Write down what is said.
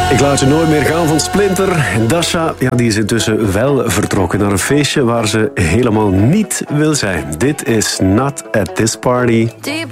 Ik laat je nooit meer gaan van Splinter. Dasha, ja, die is intussen wel vertrokken naar een feestje waar ze helemaal niet wil zijn. Dit is Not at This Party.